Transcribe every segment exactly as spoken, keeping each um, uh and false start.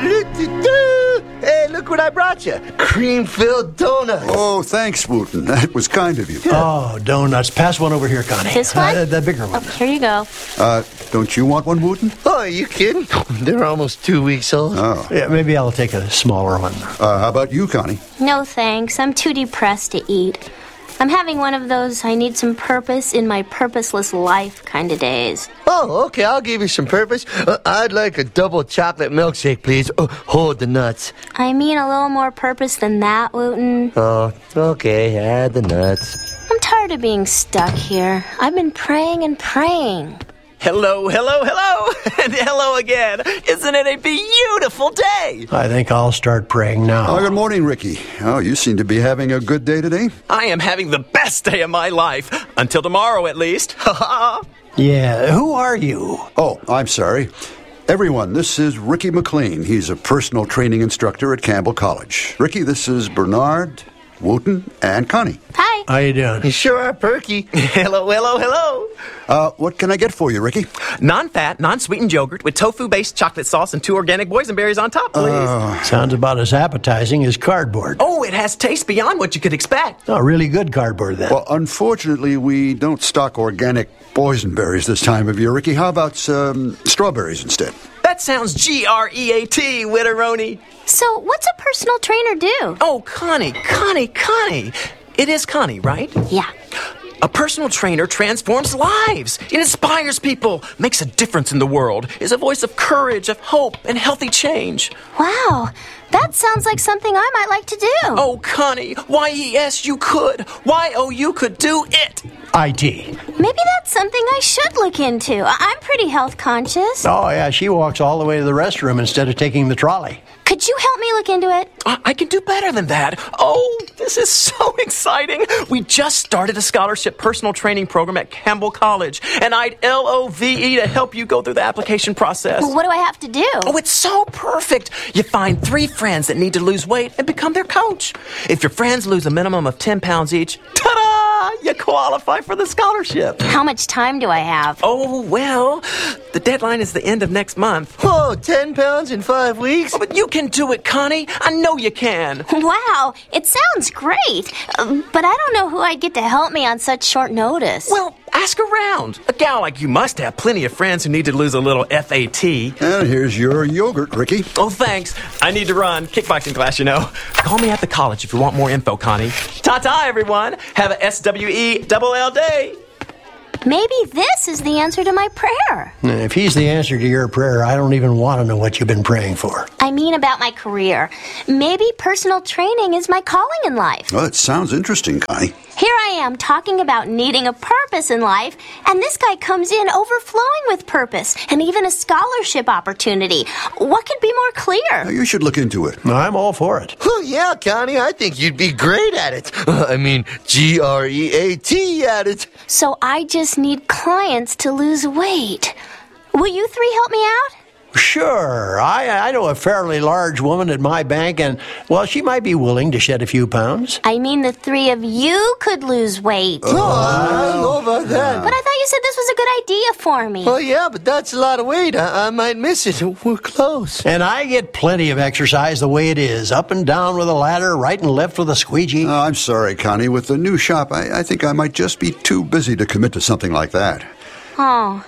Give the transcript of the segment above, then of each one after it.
Hey, look what I brought you. Cream-filled donuts. Oh, thanks, Wooten. That was kind of you. Oh, donuts. Pass one over here, Connie. This one? Uh, the bigger one. Oh, here you go. Uh, don't you want one, Wooten? Oh, are you kidding? They're almost two weeks old. Oh. Yeah, maybe I'll take a smaller one. Uh, how about you, Connie? No thanks. I'm too depressed to eat. I'm having one of those I need some purpose in my purposeless life kind of days. Oh, okay, I'll give you some purpose. Uh, I'd like a double chocolate milkshake, please. Oh, hold the nuts. I mean a little more purpose than that, Wooten. Oh, okay, add the nuts. I'm tired of being stuck here. I've been praying and praying. Hello, hello, hello, and hello again. Isn't it a beautiful day? I think I'll start praying now. Oh, good morning, Ricky. Oh, you seem to be having a good day today. I am having the best day of my life. Until tomorrow, at least. Ha ha. Yeah, who are you? Oh, I'm sorry. Everyone, this is Ricky McLean. He's a personal training instructor at Campbell College. Ricky, this is Bernard, Wooten, and Connie. Hi. How you doing? You sure are perky. Hello, hello, hello. Uh, what can I get for you, Ricky? Non-fat, non-sweetened yogurt with tofu-based chocolate sauce and two organic boysenberries on top, please. Uh, Sounds about as appetizing as cardboard. Oh, it has taste beyond what you could expect. Oh, really good cardboard then. Well, unfortunately, we don't stock organic boysenberries this time of year, Ricky. How about um, strawberries instead? That sounds G R E A T, Witteroni. So, what's a personal trainer do? Oh, Connie, Connie, Connie. It is Connie, right? Yeah. A personal trainer transforms lives. It inspires people, makes a difference in the world, is a voice of courage, of hope, and healthy change. Wow. That sounds like something I might like to do. Oh, Connie, Y E S, you could. Y O U could do it. I T. Maybe that's something I should look into. I- I'm pretty health conscious. Oh, yeah, she walks all the way to the restroom instead of taking the trolley. Could you help me look into it? I, I can do better than that. Oh, this is so exciting. We just started a scholarship personal training program at Campbell College, and I'd L O V E to help you go through the application process. Well, what do I have to do? Oh, it's so perfect. You find three friends that need to lose weight and become their coach. If your friends lose a minimum of ten pounds each, ta-da! You qualify for the scholarship. How much time do I have? Oh, well, the deadline is the end of next month. Oh, ten pounds in five weeks? Oh, but you can do it, Connie. I know you can. Wow, it sounds great. Uh, but I don't know who I'd get to help me on such short notice. Well, ask around. A gal like you must have plenty of friends who need to lose a little F A T. And here's your yogurt, Ricky. Oh, thanks. I need to run. Kickboxing class, you know. Call me at the college if you want more info, Connie. Ta-ta, everyone. Have a S W E double L day. Maybe this is the answer to my prayer. If he's the answer to your prayer, I don't even want to know what you've been praying for. I mean about my career. Maybe personal training is my calling in life. Well, that sounds interesting, Connie. Here I am talking about needing a purpose in life, and this guy comes in overflowing with purpose and even a scholarship opportunity. What could be more Now, clear? you should look into it. I'm all for it. Oh, yeah, Connie, I think you'd be great at it. I mean, G R E A T at it. So I just need clients to lose weight. Will you three help me out? Sure. I, I know a fairly large woman at my bank, and, well, she might be willing to shed a few pounds. I mean, the three of you could lose weight. Oh, I don't know about that. But I thought you said this was a good idea for me. Oh, yeah, but that's a lot of weight. I, I might miss it. We're close. And I get plenty of exercise the way it is, up and down with a ladder, right and left with a squeegee. Oh, I'm sorry, Connie. With the new shop, I, I think I might just be too busy to commit to something like that. Oh.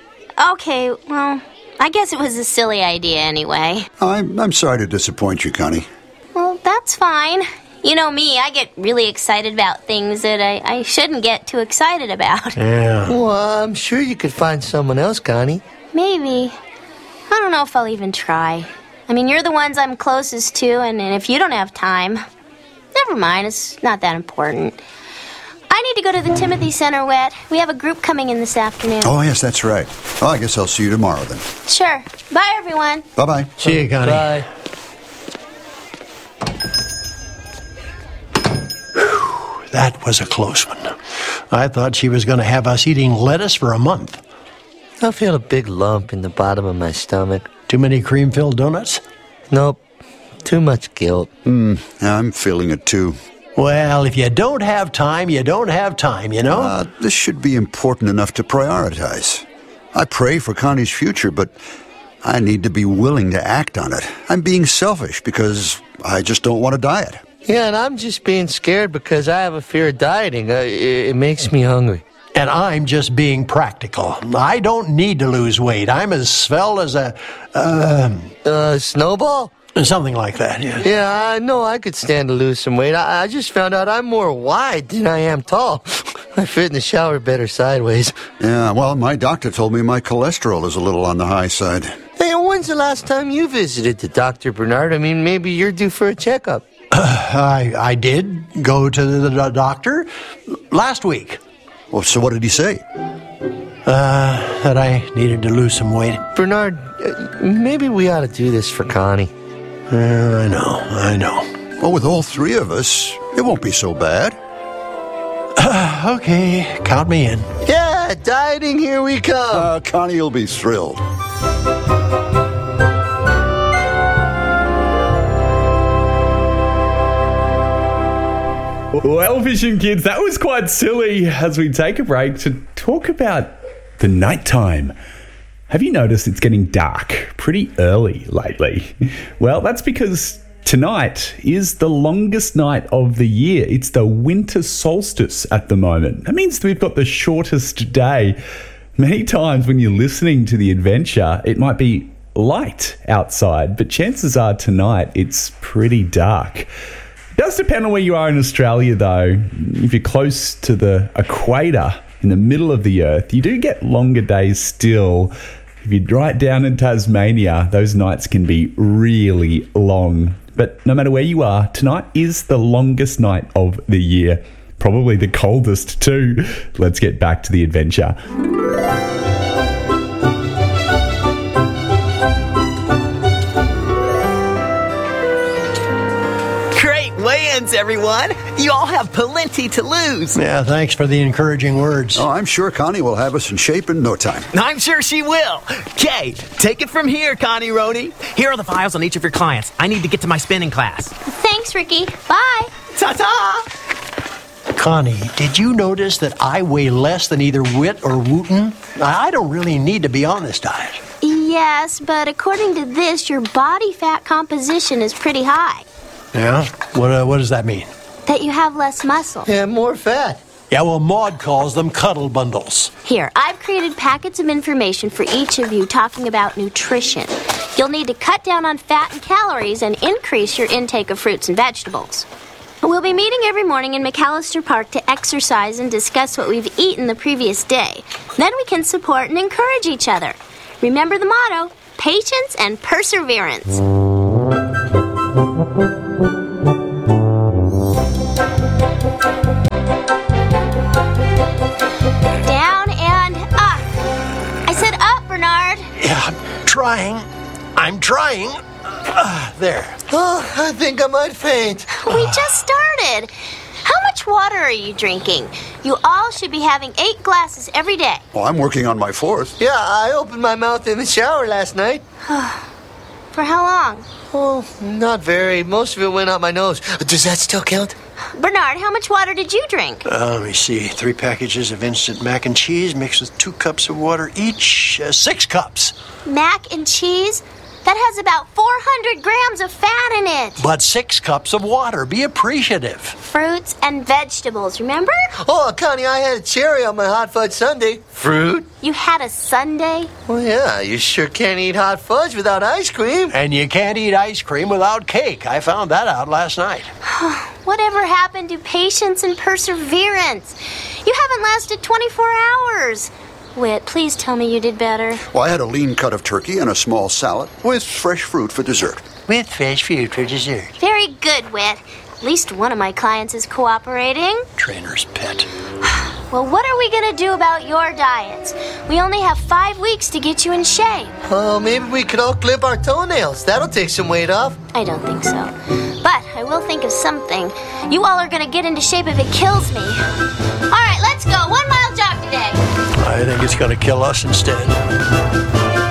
Okay, well, I guess it was a silly idea anyway. I'm, I'm sorry to disappoint you, Connie. Well, that's fine. You know me, I get really excited about things that I, I shouldn't get too excited about. Yeah. Well, I'm sure you could find someone else, Connie. Maybe. I don't know if I'll even try. I mean, you're the ones I'm closest to, and, and if you don't have time, never mind, it's not that important. I need to go to the Timothy Center, Wet. We have a group coming in this afternoon. Oh, yes, that's right. Well, I guess I'll see you tomorrow then. Sure. Bye, everyone. Bye-bye. See you, Connie. Bye. That was a close one. I thought she was going to have us eating lettuce for a month. I feel a big lump in the bottom of my stomach. Too many cream-filled donuts? Nope. Too much guilt. Hmm, I'm feeling it too. Well, if you don't have time, you don't have time, you know? Uh, this should be important enough to prioritize. I pray for Connie's future, but I need to be willing to act on it. I'm being selfish because I just don't want to diet. Yeah, and I'm just being scared because I have a fear of dieting. Uh, it, it makes me hungry. And I'm just being practical. I don't need to lose weight. I'm as svelte as a, uh, Uh, snowball? something like that, yeah. Yeah, I know I could stand to lose some weight. I, I just found out I'm more wide than I am tall. I fit in the shower better sideways. Yeah, well, my doctor told me my cholesterol is a little on the high side. Hey, when's the last time you visited the doctor, Bernard? I mean, maybe you're due for a checkup. I, I did go to the, the doctor last week. Well, so what did he say? Uh, that I needed to lose some weight. Bernard, uh, maybe we ought to do this for Connie. Uh, I know, I know. Well, with all three of us, it won't be so bad. Okay, count me in. Yeah, dieting, here we come. Uh, Connie will be thrilled. Well, Vision Kids, that was quite silly as we take a break to talk about the nighttime. Have you noticed it's getting dark pretty early lately? Well, that's because tonight is the longest night of the year. It's the winter solstice at the moment. That means we've got the shortest day. Many times when you're listening to the adventure, it might be light outside, but chances are tonight it's pretty dark. It does depend on where you are in Australia, though. If you're close to the equator, in the middle of the earth, you do get longer days still. If you're right down in Tasmania, those nights can be really long. But no matter where you are, tonight is the longest night of the year. Probably the coldest too. Let's get back to the adventure. Great weigh-ins, everyone. You all have plenty to lose. Yeah, thanks for the encouraging words. Oh, I'm sure Connie will have us in shape in no time. I'm sure she will. Kate, take it from here, Connie Roney. Here are the files on each of your clients. I need to get to my spinning class. Thanks, Ricky. Bye. Ta-ta! Connie, did you notice that I weigh less than either Whit or Wooten? I don't really need to be on this diet. Yes, but according to this, your body fat composition is pretty high. Yeah? What, uh, what does that mean? That you have less muscle. Yeah, more fat. Yeah, well, Maud calls them cuddle bundles. Here, I've created packets of information for each of you talking about nutrition. You'll need to cut down on fat and calories and increase your intake of fruits and vegetables. We'll be meeting every morning in McAllister Park to exercise and discuss what we've eaten the previous day. Then we can support and encourage each other. Remember the motto, patience and perseverance. Down and up. I said up, Bernard. Yeah, I'm trying. I'm trying. Uh, there. Oh, I think I might faint. We just started. How much water are you drinking? You all should be having eight glasses every day. Well, I'm working on my fourth. Yeah, I opened my mouth in the shower last night. For how long? Oh, not very. Most of it went out my nose. Does that still count? Bernard, how much water did you drink? Uh, let me see. Three packages of instant mac and cheese mixed with two cups of water each. Uh, six cups. Mac and cheese? That has about four hundred grams of fat in it. But six cups of water. Be appreciative. Fruits and vegetables, remember? Oh, Connie, I had a cherry on my hot fudge sundae. Fruit? You had a sundae? Well, yeah, you sure can't eat hot fudge without ice cream. And you can't eat ice cream without cake. I found that out last night. Whatever happened to patience and perseverance? You haven't lasted twenty-four hours. Whit, please tell me you did better. Well, I had a lean cut of turkey and a small salad with fresh fruit for dessert. With fresh fruit for dessert. Very good, Whit. At least one of my clients is cooperating. Trainer's pet. Well, what are we going to do about your diets? We only have five weeks to get you in shape. Oh, maybe we could all clip our toenails. That'll take some weight off. I don't think so. But I will think of something. You all are going to get into shape if it kills me. All right, let's go. One mile jog today. I think it's going to kill us instead.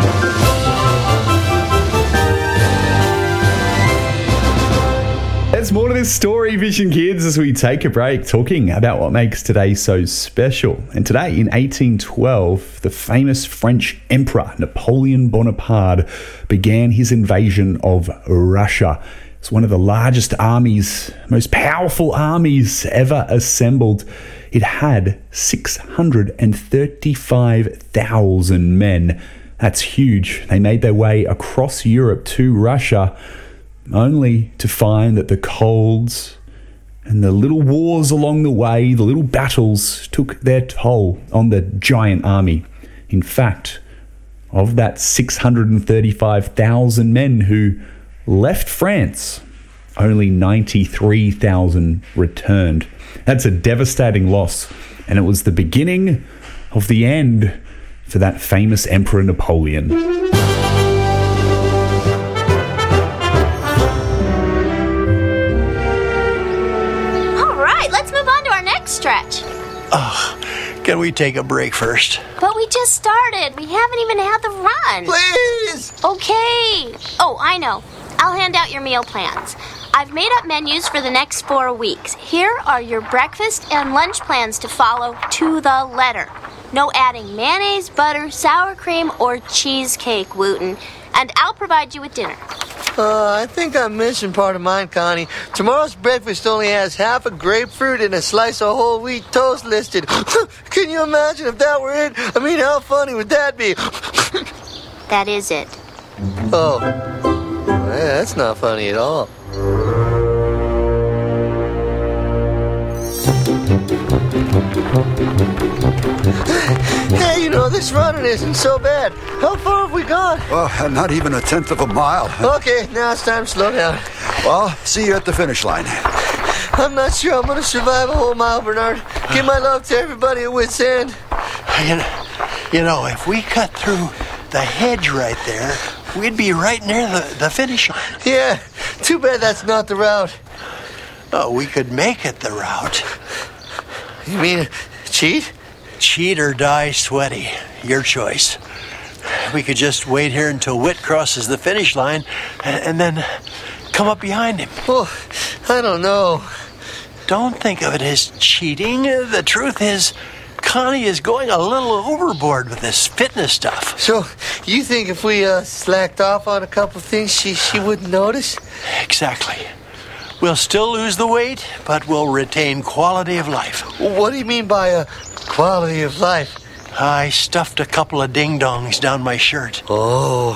There's more to this story, Vision Kids, as we take a break talking about what makes today so special. And today, in eighteen twelve, the famous French Emperor Napoleon Bonaparte began his invasion of Russia. It's one of the largest armies, most powerful armies ever assembled. It had six hundred thirty-five thousand men. That's huge. They made their way across Europe to Russia, only to find that the colds and the little wars along the way, the little battles, took their toll on the giant army. In fact, of that six hundred thirty-five thousand men who left France, only ninety-three thousand returned. That's a devastating loss, and it was the beginning of the end for that famous Emperor Napoleon. All right, let's move on to our next stretch. Oh, can we take a break first? But we just started. We haven't even had the run. Please! Okay. Oh, I know. I'll hand out your meal plans. I've made up menus for the next four weeks. Here are your breakfast and lunch plans to follow to the letter. No adding mayonnaise, butter, sour cream, or cheesecake, Wooten. And I'll provide you with dinner. Uh, I think I'm missing part of mine, Connie. Tomorrow's breakfast only has half a grapefruit and a slice of whole wheat toast listed. Can you imagine if that were it? I mean, how funny would that be? That is it. Oh, well, that's not funny at all. Hey, you know, this running isn't so bad. How far have we gone? Well, not even a tenth of a mile. Okay, now it's time to slow down. Well, see you at the finish line. I'm not sure I'm going to survive a whole mile, Bernard. Give my love to everybody at Wits End. You know, you know, if we cut through the hedge right there, we'd be right near the, the finish line. Yeah, too bad that's not the route. Oh, we could make it the route. You mean cheat? Cheat or die sweaty. Your choice. We could just wait here until Whit crosses the finish line and, and then come up behind him. Well, I don't know. Don't think of it as cheating. The truth is, Connie is going a little overboard with this fitness stuff. So, you think if we uh, slacked off on a couple things, she, she wouldn't notice? Exactly. We'll still lose the weight, but we'll retain quality of life. What do you mean by a quality of life? I stuffed a couple of ding-dongs down my shirt. Oh.